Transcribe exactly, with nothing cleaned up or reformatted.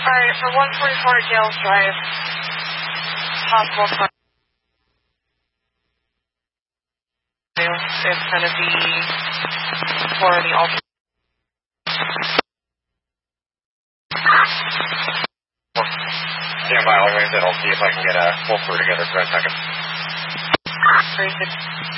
Alright, for one forty-four Gales Drive, possible time. It's going to be for the alternate. Stand by, I'll wait, then I'll see if I can get a full crew together for a second. three six